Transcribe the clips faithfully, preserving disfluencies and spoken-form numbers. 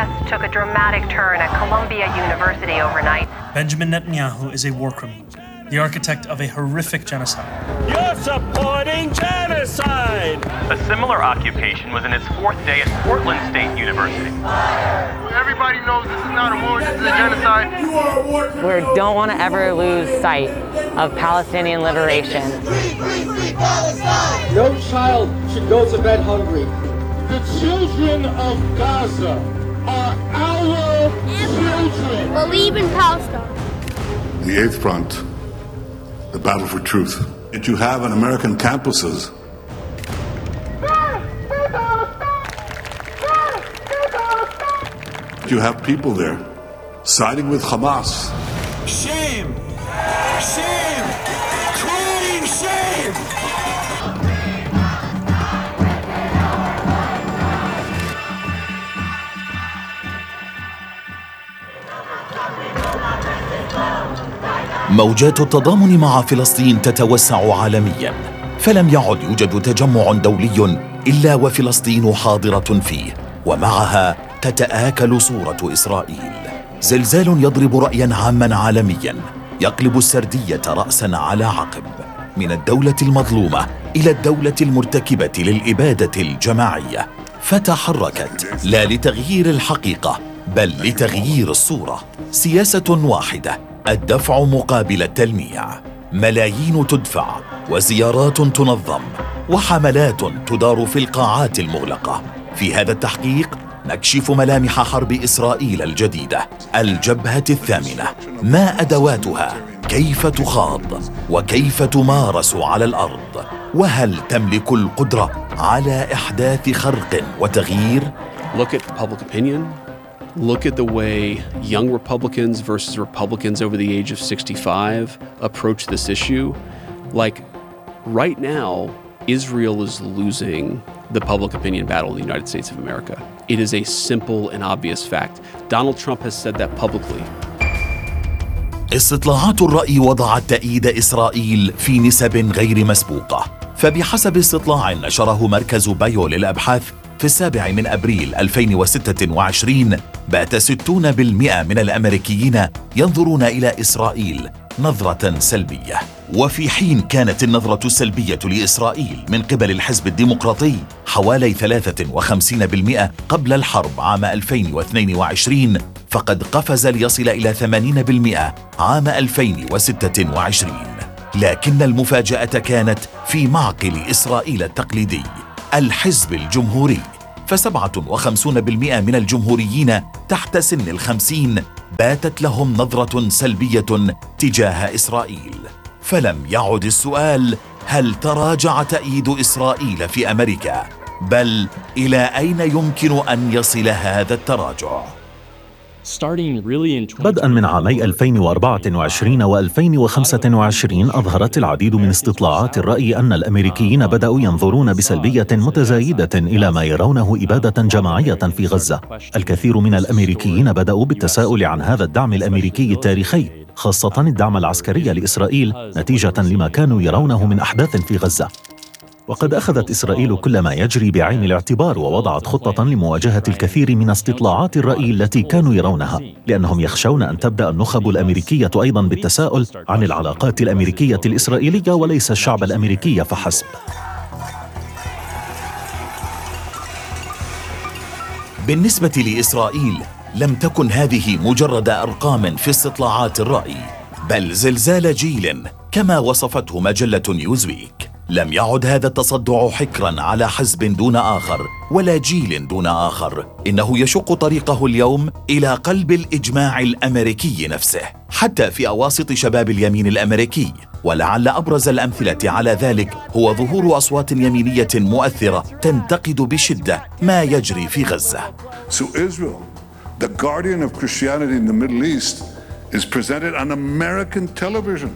protests took a dramatic turn at Columbia University overnight. Benjamin Netanyahu is a war criminal, the architect of a horrific genocide. You're supporting genocide! A similar occupation was in its fourth day at Portland State University. Everybody knows this is not a war, this is a genocide. We don't want to ever lose sight of Palestinian liberation. Free, free, free Palestine! No child should go to bed hungry. The children of Gaza are our children. Believe in Palestine. The Eighth Front, the battle for truth that you have on American campuses. You have people there siding with Hamas. Shame! Shame! Crying shame! موجات التضامن مع فلسطين تتوسع عالمياً، فلم يعد يوجد تجمع دولي إلا وفلسطين حاضرة فيه، ومعها تتآكل صورة إسرائيل. زلزال يضرب رأياً عاماً عالمياً، يقلب السردية رأساً على عقب، من الدولة المظلومة إلى الدولة المرتكبة للإبادة الجماعية، فتحركت لا لتغيير الحقيقة بل لتغيير الصورة. سياسة واحدة، الدفع مقابل التلميع، ملايين تدفع وزيارات تنظم وحملات تدار في القاعات المغلقة. في هذا التحقيق نكشف ملامح حرب إسرائيل الجديدة، الجبهة الثامنة، ما أدواتها، كيف تخاض وكيف تمارس على الأرض، وهل تملك القدرة على إحداث خرق وتغيير؟ Look at public opinion. Look at the way young Republicans versus Republicans over the age of sixty-five approach this issue. Like, right now, Israel is losing the public opinion battle in the United States of America. It is a simple and obvious fact. Donald Trump has said that publicly. استطلاعات الرأي وضعت تأييد إسرائيل في نسب غير مسبوقة، فبحسب استطلاع نشره مركز بايو للأبحاث في السابع من أبريل ألفين وستة وعشرين، بات ستون بالمئة من الأمريكيين ينظرون إلى إسرائيل نظرة سلبية، وفي حين كانت النظرة السلبية لإسرائيل من قبل الحزب الديمقراطي حوالي ثلاثة وخمسين بالمئة قبل الحرب عام ألفين واثنين وعشرين، فقد قفز ليصل إلى ثمانين بالمئة عام ألفين وستة وعشرين. لكن المفاجأة كانت في معقل إسرائيل التقليدي، الحزب الجمهوري، فسبعة وخمسون بالمئة من الجمهوريين تحت سن الخمسين باتت لهم نظرة سلبية تجاه إسرائيل. فلم يعد السؤال هل تراجع تأييد إسرائيل في أمريكا، بل إلى أين يمكن أن يصل هذا التراجع؟ بدءاً من عامي ألفين وأربعة وعشرين وألفين وخمسة وعشرين أظهرت العديد من استطلاعات الرأي أن الأمريكيين بدأوا ينظرون بسلبية متزايدة إلى ما يرونه إبادة جماعية في غزة. الكثير من الأمريكيين بدأوا بالتساؤل عن هذا الدعم الأمريكي التاريخي، خاصة الدعم العسكري لإسرائيل نتيجة لما كانوا يرونه من أحداث في غزة. وقد أخذت إسرائيل كل ما يجري بعين الاعتبار، ووضعت خطة لمواجهة الكثير من استطلاعات الرأي التي كانوا يرونها، لأنهم يخشون أن تبدأ النخب الأمريكية أيضاً بالتساؤل عن العلاقات الأمريكية الإسرائيلية وليس الشعب الأمريكي فحسب. بالنسبة لإسرائيل لم تكن هذه مجرد أرقام في استطلاعات الرأي، بل زلزال جيل كما وصفته مجلة نيوزويك. لم يعد هذا التصدع حكراً على حزب دون آخر ولا جيل دون آخر، إنه يشق طريقه اليوم إلى قلب الإجماع الأمريكي نفسه، حتى في أواسط شباب اليمين الأمريكي. ولعل أبرز الأمثلة على ذلك هو ظهور أصوات يمينية مؤثرة تنتقد بشدة ما يجري في غزة. So Israel, the guardian of Christianity in the Middle East, is presented on American television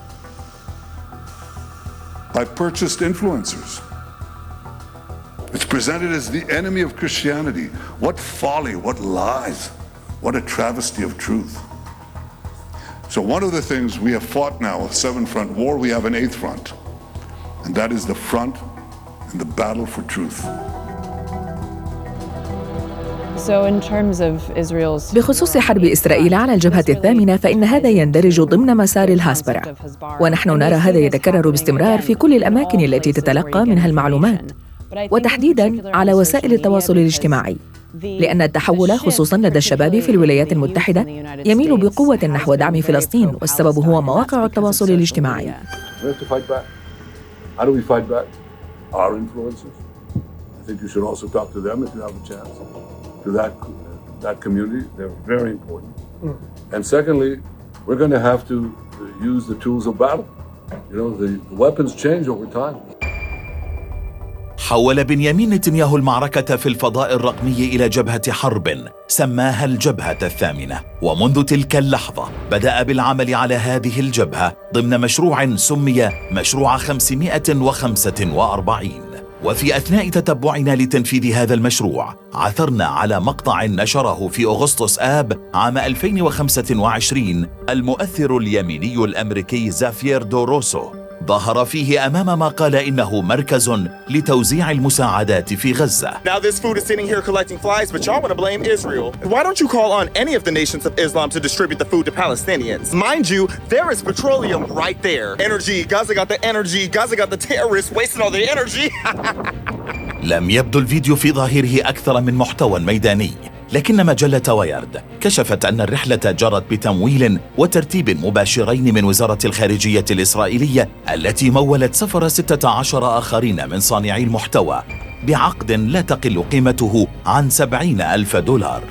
by purchased influencers. It's presented as the enemy of Christianity. What folly, what lies, what a travesty of truth. So one of the things we have fought now, a seven-front war, we have an eighth front, and that is the front and the battle for truth. بخصوص حرب إسرائيل على الجبهة الثامنة فإن هذا يندرج ضمن مسار الهاسبرة، ونحن نرى هذا يتكرر باستمرار في كل الأماكن التي تتلقى منها المعلومات، وتحديداً على وسائل التواصل الاجتماعي، لأن التحول خصوصاً لدى الشباب في الولايات المتحدة يميل بقوة نحو دعم فلسطين، والسبب هو مواقع التواصل الاجتماعي. I think you should also talk to them if you have a chance. To that that community, they're very important. Mm. And secondly, we're going to have to use the tools of battle. You know, the, the weapons change over time. حول بنيامين نتنياهو المعركة في الفضاء الرقمي إلى جبهة حرب سماها الجبهة الثامنة، ومنذ تلك اللحظة بدأ بالعمل على هذه الجبهة ضمن مشروع سمي مشروع خمسمائة وخمسة وأربعين. وفي أثناء تتبعنا لتنفيذ هذا المشروع عثرنا على مقطع نشره في أغسطس آب عام ألفين وخمسة وعشرين المؤثر اليميني الأمريكي زافير دوروسو، ظهر فيه أمام ما قال إنه مركز لتوزيع المساعدات في غزة. Now this food is sitting here collecting flies, but y'all want to blame Israel. Why don't you call on any of the nations of Islam to distribute the food to Palestinians? Mind you, there is petroleum right there. Energy, Gaza got the energy, Gaza got the terrorists wasting all their energy. لم يبدو الفيديو في ظاهره أكثر من محتوى ميداني، لكن مجلة وايرد كشفت أن الرحلة جرت بتمويل وترتيب مباشرين من وزارة الخارجية الإسرائيلية، التي مولت سفر ستة عشر آخرين من صانعي المحتوى بعقد لا تقل قيمته عن سبعين ألف دولار.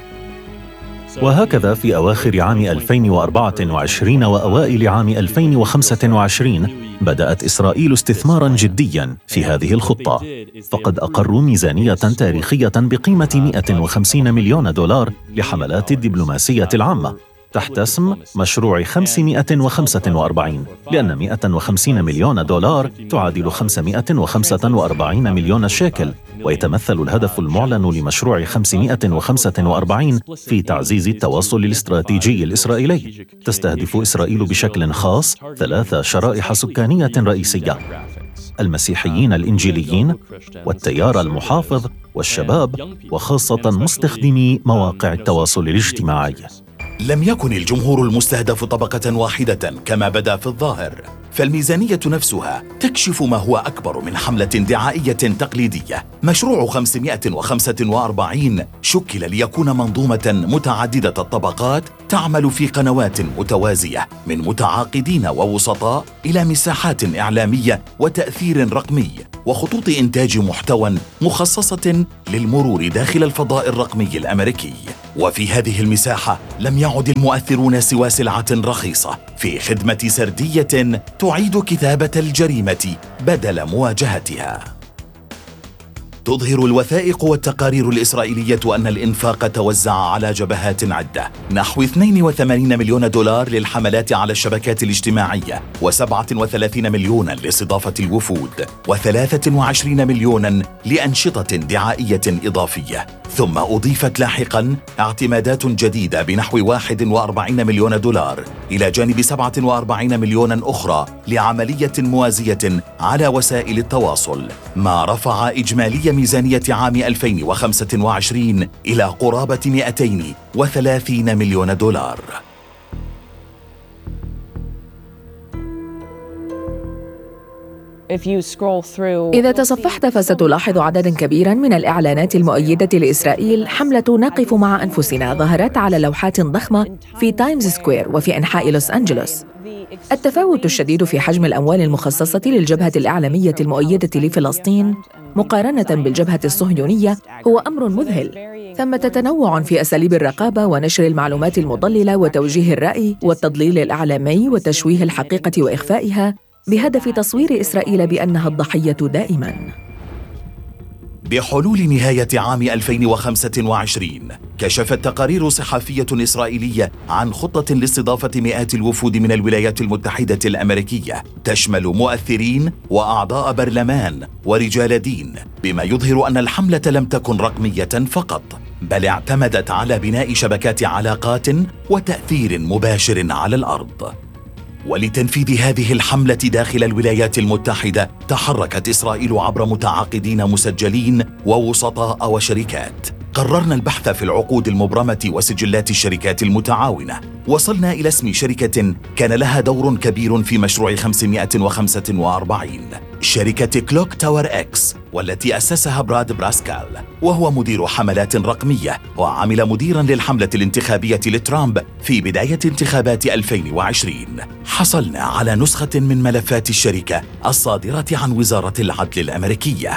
وهكذا في أواخر عام ألفين وأربعة وعشرين وأوائل عام ألفين وخمسة وعشرين بدأت إسرائيل استثماراً جدياً في هذه الخطة، فقد أقروا ميزانية تاريخية بقيمة مئة وخمسين مليون دولار لحملات الدبلوماسية العامة تحت اسم مشروع خمسمائة وخمسة وأربعين، لأن مئة وخمسين مليون دولار تعادل خمسمائة وخمسة وأربعين مليون شيكل، ويتمثل الهدف المعلن لمشروع خمسمائة وخمسة وأربعين في تعزيز التواصل الاستراتيجي الإسرائيلي. تستهدف إسرائيل بشكل خاص ثلاث شرائح سكانية رئيسية: المسيحيين الإنجيليين والتيار المحافظ والشباب، وخاصة مستخدمي مواقع التواصل الاجتماعي. لم يكن الجمهور المستهدف طبقة واحدة كما بدا في الظاهر، فالميزانية نفسها تكشف ما هو أكبر من حملة دعائية تقليدية. مشروع خمسمائة وخمسة وأربعين شكل ليكون منظومة متعددة الطبقات تعمل في قنوات متوازية من متعاقدين ووسطاء إلى مساحات إعلامية وتأثير رقمي وخطوط إنتاج محتوى مخصصة للمرور داخل الفضاء الرقمي الأمريكي. وفي هذه المساحة لم يعد المؤثرون سوى سلعة رخيصة في خدمة سردية تعيد كتابة الجريمة بدل مواجهتها. تظهر الوثائق والتقارير الإسرائيلية أن الإنفاق توزع على جبهات عدة، نحو اثنين وثمانين مليون دولار للحملات على الشبكات الاجتماعية، وسبعة وثلاثين مليونا لاستضافة الوفود، وثلاثة وعشرين مليونا لأنشطة دعائية إضافية. ثم أضيفت لاحقا اعتمادات جديدة بنحو واحد وأربعين مليون دولار إلى جانب سبعة وأربعين مليونا أخرى لعملية موازية على وسائل التواصل، ما رفع إجمالي ميزانية عام ألفين وخمسة وعشرين إلى قرابة مئتين وثلاثين مليون دولار. إذا تصفحت فستلاحظ عدداً كبيراً من الإعلانات المؤيدة لإسرائيل. حملة نقف مع أنفسنا ظهرت على لوحات ضخمة في تايمز سكوير وفي أنحاء لوس أنجلوس. التفاوت الشديد في حجم الأموال المخصصة للجبهة الإعلامية المؤيدة لفلسطين مقارنة بالجبهة الصهيونية هو أمر مذهل. ثمة تنوع في أساليب الرقابة ونشر المعلومات المضللة وتوجيه الرأي والتضليل الإعلامي وتشويه الحقيقة وإخفائها بهدف تصوير إسرائيل بأنها الضحية دائماً. بحلول نهاية عام ألفين وخمسة وعشرين كشفت تقارير صحفية إسرائيلية عن خطة لاستضافة مئات الوفود من الولايات المتحدة الأمريكية، تشمل مؤثرين وأعضاء برلمان ورجال دين، بما يظهر أن الحملة لم تكن رقمية فقط، بل اعتمدت على بناء شبكات علاقات وتأثير مباشر على الأرض. ولتنفيذ هذه الحملة داخل الولايات المتحدة تحركت إسرائيل عبر متعاقدين مسجلين ووسطاء وشركات، قررنا البحث في العقود المبرمة وسجلات الشركات المتعاونة. وصلنا إلى اسم شركة كان لها دور كبير في مشروع خمسمائة وخمسة وأربعين، شركة كلوك تاور إكس، والتي أسسها براد بارسكال، وهو مدير حملات رقمية وعمل مديراً للحملة الانتخابية لترامب في بداية انتخابات ألفين وعشرين. حصلنا على نسخة من ملفات الشركة الصادرة عن وزارة العدل الأمريكية.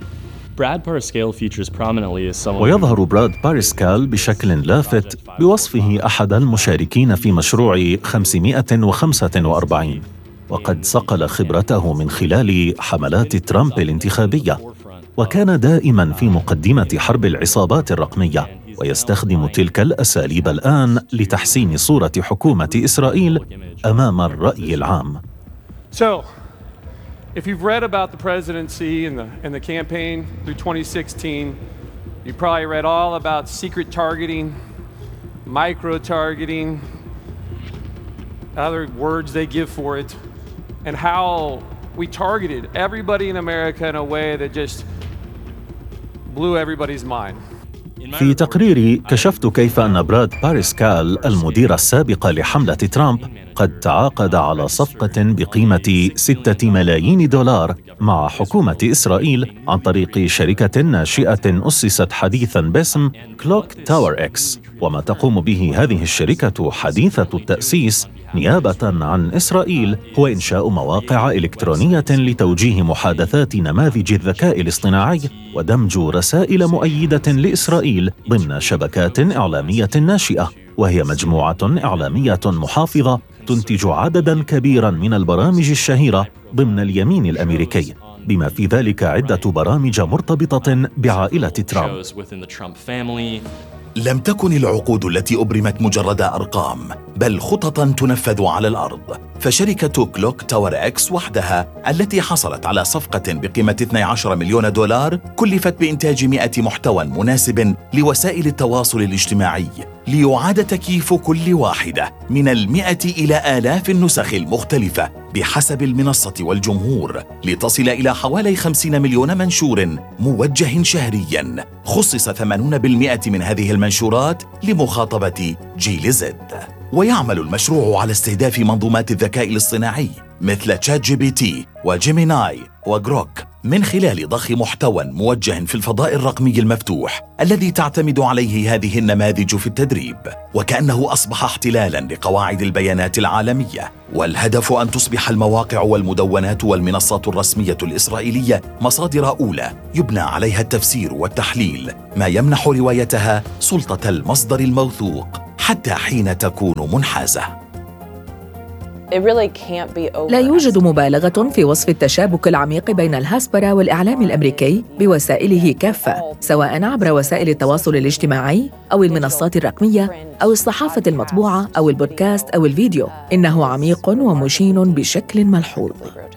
ويظهر براد بارسكال بشكل لافت بوصفه أحد المشاركين في مشروع خمسمائة وخمسة وأربعين، وقد صقل خبرته من خلال حملات ترامب الانتخابية، وكان دائماً في مقدمة حرب العصابات الرقمية، ويستخدم تلك الأساليب الآن لتحسين صورة حكومة إسرائيل أمام الرأي العام. So, if you've read about the presidency and the, and the campaign through twenty sixteen, you probably read all about secret targeting, micro-targeting, other words they give for it, and how we targeted everybody in America in a way that just blew everybody's mind. في تقريري كشفت كيف أن براد بارسكال المدير السابق لحملة ترامب قد تعاقد على صفقة بقيمة ستة ملايين دولار مع حكومة إسرائيل عن طريق شركة ناشئة أسست حديثاً باسم كلوك تاور إكس. وما تقوم به هذه الشركة حديثة التأسيس نيابة عن إسرائيل هو إنشاء مواقع إلكترونية لتوجيه محادثات نماذج الذكاء الاصطناعي ودمج رسائل مؤيدة لإسرائيل ضمن شبكات إعلامية ناشئة، وهي مجموعة إعلامية محافظة تنتج عدداً كبيراً من البرامج الشهيرة ضمن اليمين الأمريكي، بما في ذلك عدة برامج مرتبطة بعائلة ترامب. لم تكن العقود التي أبرمت مجرد أرقام، بل خططاً تنفذ على الأرض. فشركة كلوك تاور إكس وحدها التي حصلت على صفقة بقيمة اثني عشر مليون دولار كلفت بإنتاج مئة محتوى مناسب لوسائل التواصل الاجتماعي ليعاد تكييف كل واحدة من المئة إلى آلاف النسخ المختلفة بحسب المنصة والجمهور، لتصل إلى حوالي خمسين مليون منشور موجه شهرياً. خصص ثمانين بالمئة من هذه المنشورات لمخاطبة جيل زد. ويعمل المشروع على استهداف منظومات الذكاء الاصطناعي مثل تشات جي بي تي وجيميناي وجروك من خلال ضخ محتوى موجه في الفضاء الرقمي المفتوح الذي تعتمد عليه هذه النماذج في التدريب، وكأنه أصبح احتلالاً لقواعد البيانات العالمية. والهدف أن تصبح المواقع والمدونات والمنصات الرسمية الإسرائيلية مصادر أولى يبنى عليها التفسير والتحليل، ما يمنح روايتها سلطة المصدر الموثوق حتى حين تكون منحازة. لا يوجد مبالغة في وصف التشابك العميق بين الهاسبرة والإعلام الأمريكي بوسائله كافة، سواء عبر وسائل التواصل الاجتماعي أو المنصات الرقمية أو الصحافة المطبوعة أو البودكاست أو الفيديو. إنه عميق ومشين بشكل ملحوظ.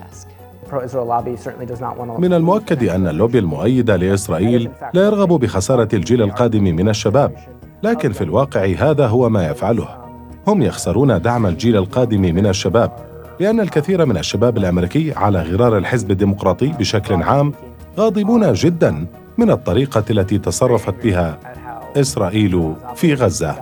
من المؤكد أن اللوبي المؤيد لإسرائيل لا يرغب بخسارة الجيل القادم من الشباب، لكن في الواقع هذا هو ما يفعله. هم يخسرون دعم الجيل القادم من الشباب، لأن الكثير من الشباب الأمريكي على غرار الحزب الديمقراطي بشكل عام غاضبون جداً من الطريقة التي تصرفت بها إسرائيل في غزة.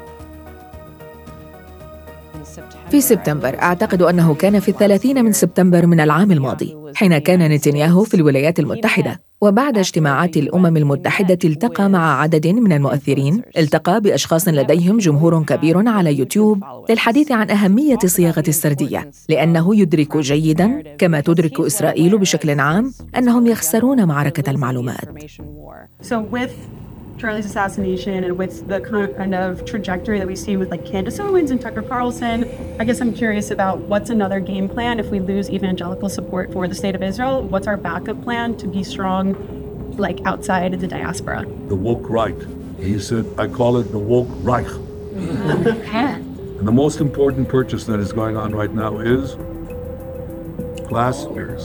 في سبتمبر، أعتقد أنه كان في الثلاثين من سبتمبر من العام الماضي، حين كان نتنياهو في الولايات المتحدة، وبعد اجتماعات الأمم المتحدة التقى مع عدد من المؤثرين، التقى بأشخاص لديهم جمهور كبير على يوتيوب للحديث عن أهمية صياغة السردية، لأنه يدرك جيداً كما تدرك إسرائيل بشكل عام أنهم يخسرون معركة المعلومات. Charlie's assassination and with the kind of trajectory that we see with like Candace Owens and Tucker Carlson, I guess I'm curious about what's another game plan if we lose evangelical support for the state of Israel. What's our backup plan to be strong, like outside of the diaspora? The woke right. He said, I call it the woke Reich. And the most important purchase that is going on right now is class wars.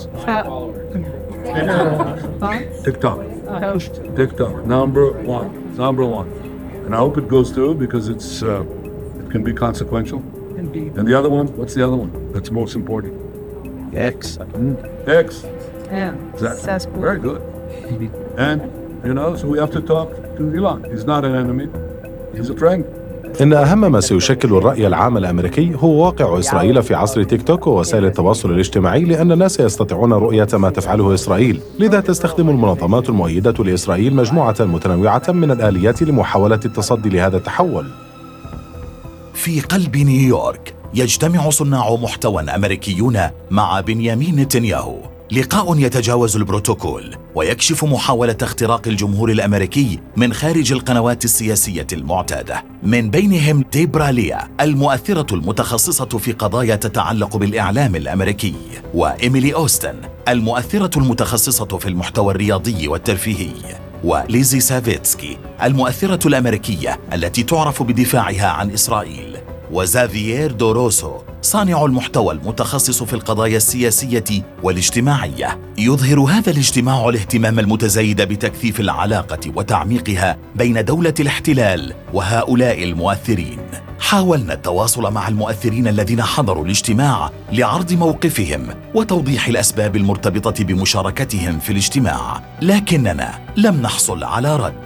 TikTok. TikTok, number one, number one. And I hope it goes through because it's uh, it can be consequential. Indeed. And the other one, what's the other one that's most important? X. Mm. X. Yeah. Exactly. Very good. And You know, so we have to talk to Iran. He's not an enemy. He's a friend. إن أهم ما سيشكل الرأي العام الأمريكي هو واقع إسرائيل في عصر تيك توك ووسائل التواصل الاجتماعي، لأن الناس يستطيعون رؤية ما تفعله إسرائيل. لذا تستخدم المنظمات المؤيدة لإسرائيل مجموعة متنوعة من الآليات لمحاولة التصدي لهذا التحول. في قلب نيويورك يجتمع صناع محتوى أمريكيون مع بنيامين نتنياهو، لقاء يتجاوز البروتوكول ويكشف محاولة اختراق الجمهور الأمريكي من خارج القنوات السياسية المعتادة، من بينهم ديبرا ليا المؤثرة المتخصصة في قضايا تتعلق بالإعلام الأمريكي، وإيميلي أوستن المؤثرة المتخصصة في المحتوى الرياضي والترفيهي، وليزي سافيتسكي المؤثرة الأمريكية التي تعرف بدفاعها عن إسرائيل، وزافيير دوروسو صانع المحتوى المتخصص في القضايا السياسية والاجتماعية. يظهر هذا الاجتماع الاهتمام المتزايد بتكثيف العلاقة وتعميقها بين دولة الاحتلال وهؤلاء المؤثرين. حاولنا التواصل مع المؤثرين الذين حضروا الاجتماع لعرض موقفهم وتوضيح الأسباب المرتبطة بمشاركتهم في الاجتماع، لكننا لم نحصل على رد.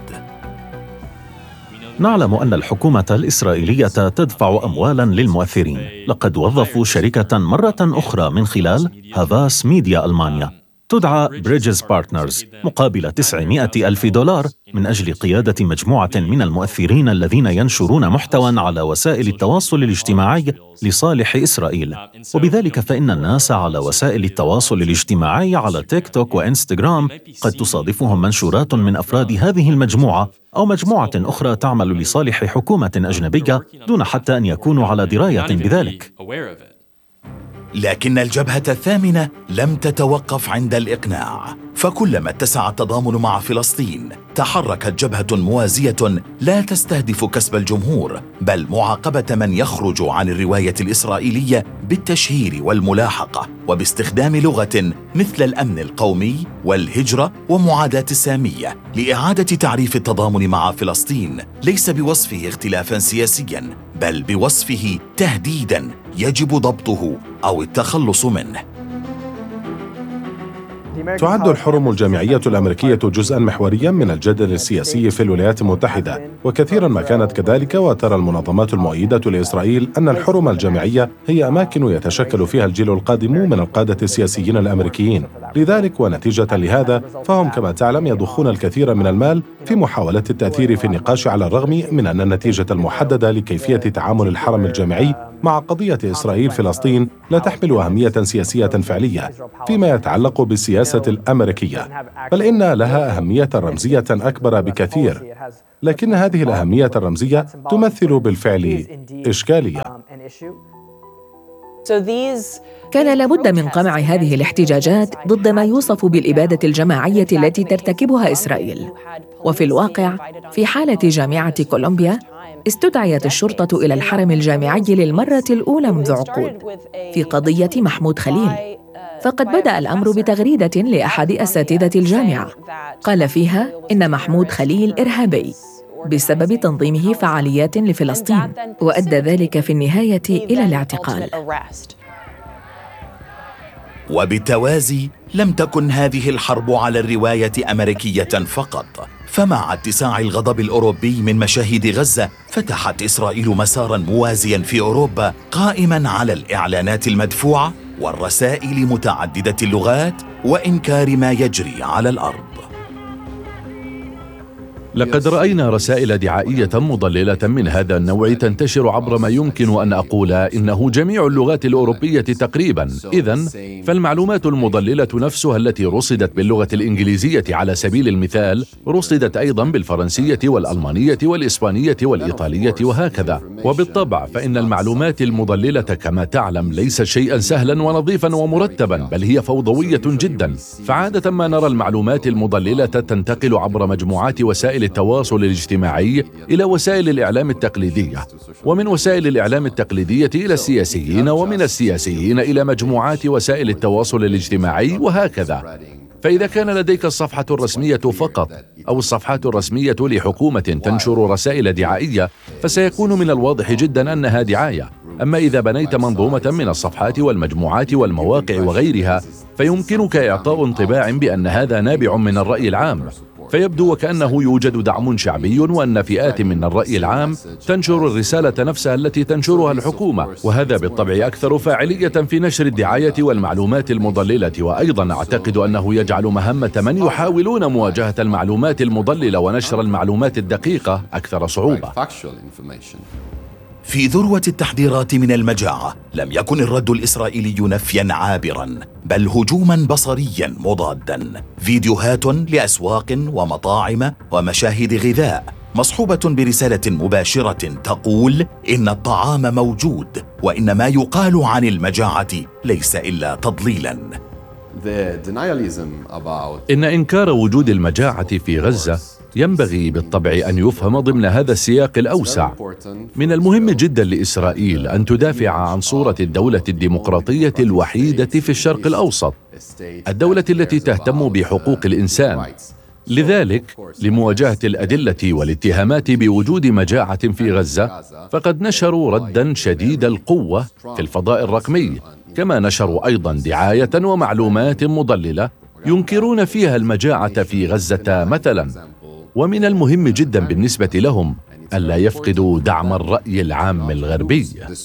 نعلم أن الحكومة الإسرائيلية تدفع أموالاً للمؤثرين. لقد وظفوا شركة مرة أخرى من خلال هافاس ميديا ألمانيا تدعى بريدجز بارتنرز مقابل تسعمائة ألف دولار من أجل قيادة مجموعة من المؤثرين الذين ينشرون محتوى على وسائل التواصل الاجتماعي لصالح إسرائيل. وبذلك فإن الناس على وسائل التواصل الاجتماعي على تيك توك وإنستغرام قد تصادفهم منشورات من أفراد هذه المجموعة أو مجموعة أخرى تعمل لصالح حكومة أجنبية دون حتى أن يكونوا على دراية بذلك. لكن الجبهة الثامنة لم تتوقف عند الإقناع، فكلما اتسع التضامن مع فلسطين تحركت جبهة موازية لا تستهدف كسب الجمهور، بل معاقبة من يخرج عن الرواية الإسرائيلية بالتشهير والملاحقة وباستخدام لغة مثل الأمن القومي والهجرة ومعاداة السامية لإعادة تعريف التضامن مع فلسطين، ليس بوصفه اختلافاً سياسياً بل بوصفه تهديداً يجب ضبطه أو التخلص منه. تعد الحرم الجامعية الأمريكية جزءاً محورياً من الجدل السياسي في الولايات المتحدة، وكثيراً ما كانت كذلك، وترى المنظمات المؤيدة لإسرائيل أن الحرم الجامعية هي أماكن يتشكل فيها الجيل القادم من القادة السياسيين الأمريكيين. لذلك ونتيجة لهذا فهم كما تعلم يضخون الكثير من المال في محاولة التأثير في النقاش، على الرغم من أن النتيجة المحددة لكيفية تعامل الحرم الجامعي مع قضية إسرائيل فلسطين لا تحمل أهمية سياسية فعلية فيما يتعلق بالسياسة الأمريكية، بل إن لها أهمية رمزية أكبر بكثير، لكن هذه الأهمية الرمزية تمثل بالفعل إشكالية. كان لابد من قمع هذه الاحتجاجات ضد ما يوصف بالإبادة الجماعية التي ترتكبها إسرائيل. وفي الواقع في حالة جامعة كولومبيا استدعيت الشرطة إلى الحرم الجامعي للمرة الأولى منذ عقود في قضية محمود خليل، فقد بدأ الأمر بتغريدة لأحد أساتذة الجامعة قال فيها إن محمود خليل إرهابي بسبب تنظيمه فعاليات لفلسطين، وأدى ذلك في النهاية إلى الاعتقال. وبالتوازي لم تكن هذه الحرب على الرواية أمريكية فقط، فمع اتساع الغضب الأوروبي من مشاهد غزة فتحت إسرائيل مساراً موازياً في أوروبا قائماً على الإعلانات المدفوعة والرسائل متعددة اللغات وإنكار ما يجري على الأرض. لقد رأينا رسائل دعائية مضللة من هذا النوع تنتشر عبر ما يمكن أن أقول إنه جميع اللغات الأوروبية تقريبا. إذن فالمعلومات المضللة نفسها التي رصدت باللغة الإنجليزية على سبيل المثال رصدت أيضا بالفرنسية والألمانية والإسبانية والإيطالية وهكذا. وبالطبع فإن المعلومات المضللة كما تعلم ليست شيئا سهلا ونظيفا ومرتبا، بل هي فوضوية جدا. فعادة ما نرى المعلومات المضللة تنتقل عبر مجموعات وسائل التواصل الاجتماعي إلى وسائل الإعلام التقليدية، ومن وسائل الإعلام التقليدية إلى السياسيين، ومن السياسيين إلى مجموعات وسائل التواصل الاجتماعي وهكذا. فإذا كان لديك الصفحة الرسمية فقط أو الصفحات الرسمية لحكومة تنشر رسائل دعائية فسيكون من الواضح جدا أنها دعاية. أما إذا بنيت منظومة من الصفحات والمجموعات والمواقع وغيرها فيمكنك إعطاء انطباع بأن هذا نابع من الرأي العام. فيبدو وكأنه يوجد دعم شعبي وأن فئات من الرأي العام تنشر الرسالة نفسها التي تنشرها الحكومة، وهذا بالطبع أكثر فاعلية في نشر الدعاية والمعلومات المضللة. وأيضا أعتقد أنه يجعل مهمة من يحاولون مواجهة المعلومات المضللة ونشر المعلومات الدقيقة أكثر صعوبة. في ذروة التحذيرات من المجاعة لم يكن الرد الإسرائيلي نفياً عابراً، بل هجوماً بصرياً مضاداً. فيديوهات لأسواق ومطاعم ومشاهد غذاء مصحوبة برسالة مباشرة تقول إن الطعام موجود وإن ما يقال عن المجاعة ليس إلا تضليلاً. إن إنكار وجود المجاعة في غزة ينبغي بالطبع أن يفهم ضمن هذا السياق الأوسع. من المهم جدا لإسرائيل أن تدافع عن صورة الدولة الديمقراطية الوحيدة في الشرق الأوسط، الدولة التي تهتم بحقوق الإنسان. لذلك لمواجهة الأدلة والاتهامات بوجود مجاعة في غزة فقد نشروا ردا شديد القوة في الفضاء الرقمي، كما نشروا أيضا دعاية ومعلومات مضللة ينكرون فيها المجاعة في غزة مثلا. ومن المهم جدا بالنسبة لهم ألا يفقدوا دعم الرأي العام الغربي.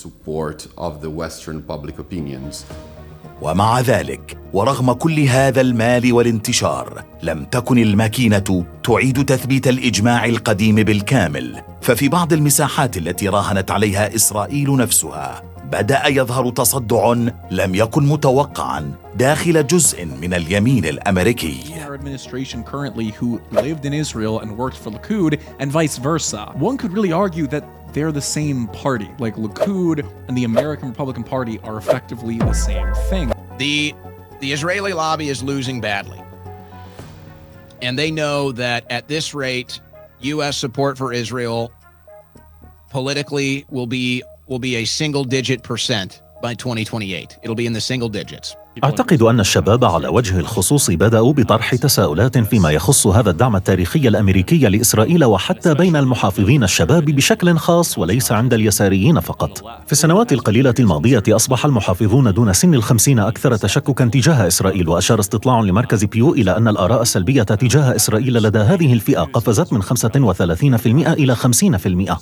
ومع ذلك ورغم كل هذا المال والانتشار لم تكن الماكينة تعيد تثبيت الإجماع القديم بالكامل، ففي بعض المساحات التي راهنت عليها إسرائيل نفسها بدأ يظهر تصدع لم يكن متوقعاً داخل جزء من اليمين الأمريكي. Administration currently who lived in Israel and worked for Likud and vice versa. One could really argue that they're the same party. Like Likud and the American Republican Party are effectively the same thing. The the Israeli lobby is losing badly. And they know that at this rate U S support for Israel politically will be will be a single digit percent by twenty twenty-eight. It'll be in the single digits. أعتقد أن الشباب على وجه الخصوص بدأوا بطرح تساؤلات فيما يخص هذا الدعم التاريخي الأمريكي لإسرائيل، وحتى بين المحافظين الشباب بشكل خاص وليس عند اليساريين فقط. في السنوات القليلة الماضية أصبح المحافظون دون سن الخمسين أكثر تشككاً تجاه إسرائيل، وأشار استطلاع لمركز بيو إلى أن الآراء السلبية تجاه إسرائيل لدى هذه الفئة قفزت من خمسة وثلاثين بالمئة إلى خمسين بالمئة.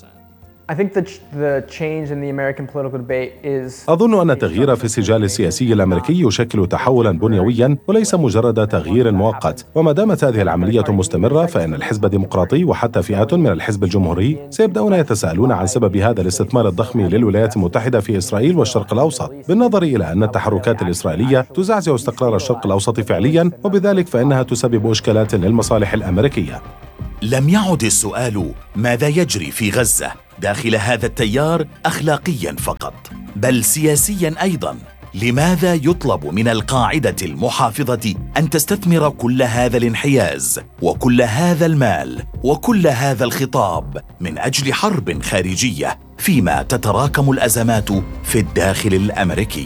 أظن أن التغيير في السجال السياسي الأمريكي يشكل تحولاً بنيوياً وليس مجرد تغيير مؤقت، وما دامت هذه العملية مستمرة فإن الحزب الديمقراطي وحتى فئات من الحزب الجمهوري سيبدأون يتساءلون عن سبب هذا الاستثمار الضخم للولايات المتحدة في إسرائيل والشرق الأوسط، بالنظر إلى أن التحركات الإسرائيلية تزعزع استقرار الشرق الأوسط فعلياً، وبذلك فإنها تسبب إشكالات للمصالح الأمريكية. لم يعد السؤال ماذا يجري في غزة داخل هذا التيار أخلاقياً فقط، بل سياسياً أيضاً. لماذا يطلب من القاعدة المحافظة أن تستثمر كل هذا الانحياز وكل هذا المال وكل هذا الخطاب من أجل حرب خارجية فيما تتراكم الأزمات في الداخل الأمريكي؟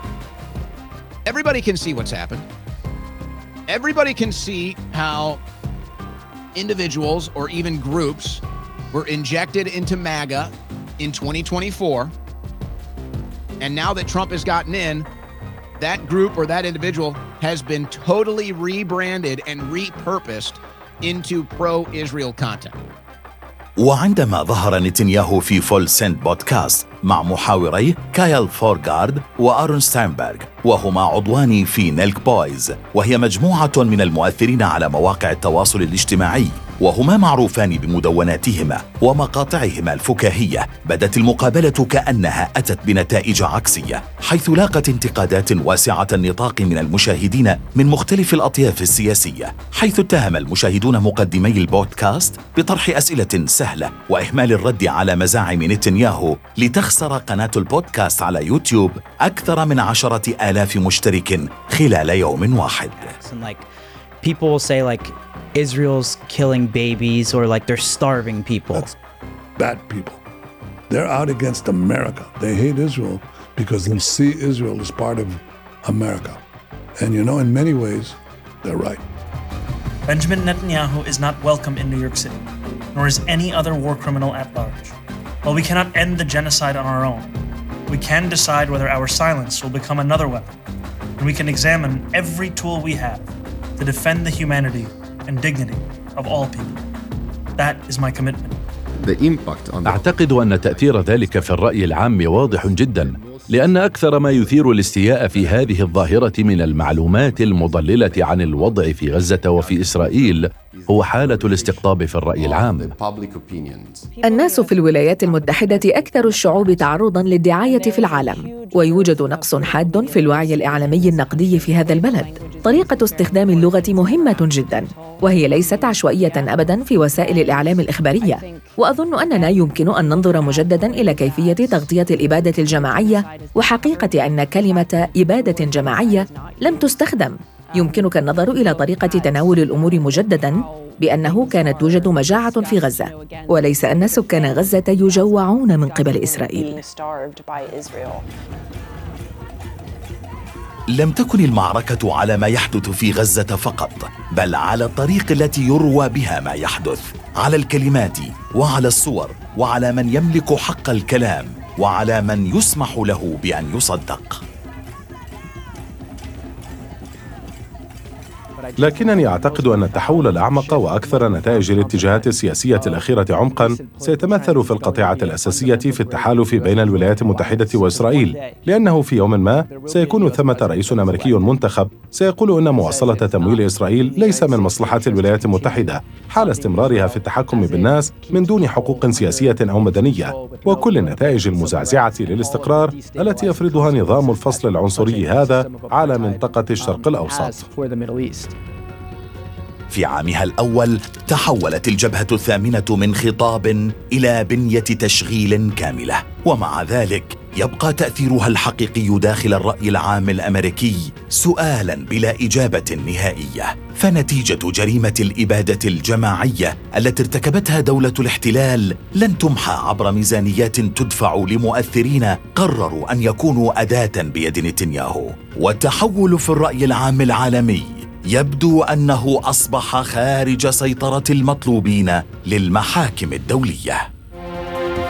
Everybody can see what's happened. Everybody can see how individuals or even groups were injected into MAGA in twenty twenty-four. And now that Trump has gotten in, that group or that individual has been totally rebranded and repurposed into pro-Israel content. وعندما ظهر نتنياهو في فول سنت بودكاست مع محاوري كايل فورغارد وآرون ستاينبرغ، وهما عضوان في نيلك بويز، وهي مجموعة من المؤثرين على مواقع التواصل الاجتماعي، وهما معروفان بمدوناتهما ومقاطعهما الفكاهية، بدت المقابلة كأنها أتت بنتائج عكسية، حيث لاقت انتقادات واسعة النطاق من المشاهدين من مختلف الأطياف السياسية، حيث اتهم المشاهدون مقدمي البودكاست بطرح أسئلة سهلة وإهمال الرد على مزاعم نتنياهو لتخسر قناة البودكاست على يوتيوب أكثر من عشرة آلاف مشترك خلال يوم واحد. People will say like Israel's killing babies or like they're starving people. That's bad people. They're out against America. They hate Israel because they see Israel as part of America. And you know, in many ways, they're right. Benjamin Netanyahu is not welcome in New York City, nor is any other war criminal at large. While we cannot end the genocide on our own, we can decide whether our silence will become another weapon, and we can examine every tool we have to defend the humanity and dignity of all people. That is my commitment. أعتقد أن تأثير ذلك في الرأي العام واضح جدا، لأن أكثر ما يثير الاستياء في هذه الظاهرة من المعلومات المضللة عن الوضع في غزة وفي إسرائيل هو حالة الاستقطاب في الرأي العام. الناس في الولايات المتحدة أكثر الشعوب تعرضاً للدعاية في العالم، ويوجد نقص حاد في الوعي الإعلامي النقدي في هذا البلد. طريقة استخدام اللغة مهمة جداً، وهي ليست عشوائية أبداً في وسائل الإعلام الإخبارية. وأظن أننا يمكن أن ننظر مجدداً إلى كيفية تغطية الإبادة الجماعية وحقيقة أن كلمة إبادة جماعية لم تستخدم. يمكنك النظر إلى طريقة تناول الأمور مجدداً بأنه كانت توجد مجاعة في غزة، وليس أن سكان غزة يجوعون من قبل إسرائيل. لم تكن المعركة على ما يحدث في غزة فقط، بل على الطريق التي يروى بها ما يحدث، على الكلمات وعلى الصور وعلى من يملك حق الكلام وعلى من يسمح له بأن يصدق. لكنني أعتقد أن التحول الأعمق وأكثر نتائج الاتجاهات السياسية الأخيرة عمقاً سيتمثل في القطيعة الأساسية في التحالف بين الولايات المتحدة وإسرائيل، لأنه في يوم ما سيكون ثمة رئيس أمريكي منتخب سيقول أن مواصلة تمويل إسرائيل ليس من مصلحة الولايات المتحدة حال استمرارها في التحكم بالناس من دون حقوق سياسية أو مدنية، وكل النتائج المزعزعة للاستقرار التي يفرضها نظام الفصل العنصري هذا على منطقة الشرق الأوسط. في عامها الأول تحولت الجبهة الثامنة من خطاب إلى بنية تشغيل كاملة، ومع ذلك يبقى تأثيرها الحقيقي داخل الرأي العام الأمريكي سؤالاً بلا إجابة نهائية. فنتيجة جريمة الإبادة الجماعية التي ارتكبتها دولة الاحتلال لن تمحى عبر ميزانيات تدفع لمؤثرين قرروا أن يكونوا أداة بيد نتنياهو. والتحول في الرأي العام العالمي يبدو أنه أصبح خارج سيطرة المطلوبين للمحاكم الدولية.